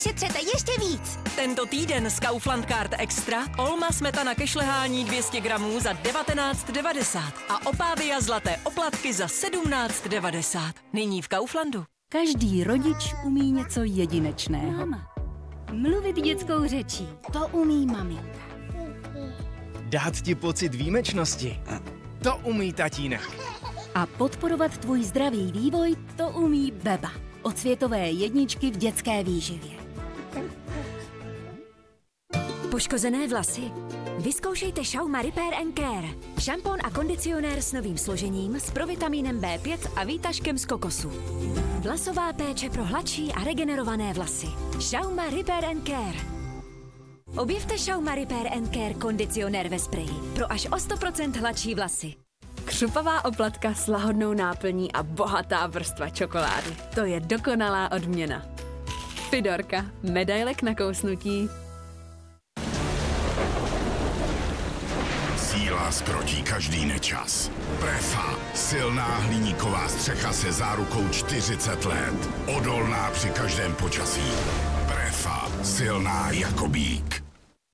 Šetřete ještě víc. Tento týden z Kaufland Card Extra olma smetana ke šlehání 200 gramů za 19,90 a Opavia zlaté oplatky za 17,90. Nyní v Kauflandu. Každý rodič umí něco jedinečného. Mama. Mluvit dětskou řečí. To umí maminka. Dát ti pocit výjimečnosti. To umí tatínek. A podporovat tvůj zdravý vývoj, to umí Beba. Od světové jedničky v dětské výživě. Poškozené vlasy? Vyzkoušejte Schauma Repair & Care. Šampon a kondicionér s novým složením, s provitamínem B5 a výtažkem z kokosu. Vlasová péče pro hladší a regenerované vlasy. Schauma Repair & Care. Objevte Schauma Repair & Care kondicionér ve spreji pro až o 100% hladší vlasy. Křupavá oplatka s lahodnou náplní a bohatá vrstva čokolády. To je dokonalá odměna. Fidorka, medaile k nakousnutí. Síla zkrotí každý nečas. Prefa, silná hliníková střecha se zárukou 40 let. Odolná při každém počasí. Prefa, silná jako býk.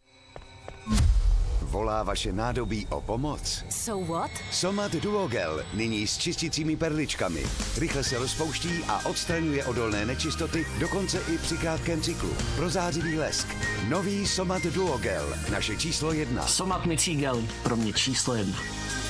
Volá vaše nádobí o pomoc? So what? Somat Duogel, nyní s čistícími perličkami. Rychle se rozpouští a odstraňuje odolné nečistoty, dokonce i při krátkém cyklu. Prozářivý lesk. Nový Somat Duogel, naše číslo 1. Somat Micigel, pro mě číslo 1.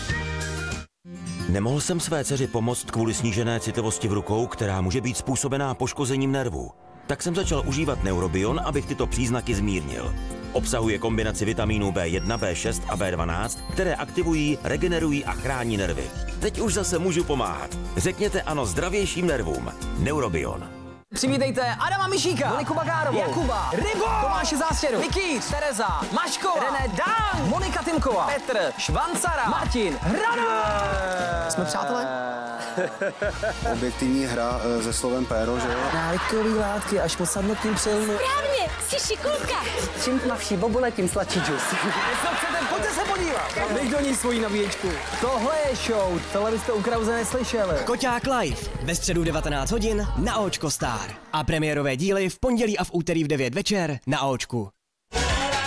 Nemohl jsem své dceři pomoct kvůli snížené citlivosti v rukou, která může být způsobená poškozením nervů. Tak jsem začal užívat Neurobion, abych tyto příznaky zmírnil. Obsahuje kombinaci vitamínů B1, B6 a B12, které aktivují, regenerují a chrání nervy. Teď už zase můžu pomáhat. Řekněte ano zdravějším nervům. Neurobion. Přivítejte Adama Mišíka, Moniku Bagárovou, Jakuba, Rybo, Tomáše Zástěru, Vicky, Tereza, Maškova, René Dan, Monika Timková, Petr, Švancara, Martin, Hradová. Jsme přátelé? Objektivní hra se slovem péro, že jo? Návykový látky až po sadnutím přilnu. Správně, jsi šikulka. Čím tmavší bobule, tím sladší džus. Jestli chcete, pojďte se podívat. Dej do ní svoji nabíječku. Tohle je show, tohle byste u Krause neslyšeli. Koťák live, ve středu 19 hodin na Očko Star. A premiérové díly v pondělí a v úterý v 9 večer na Očku.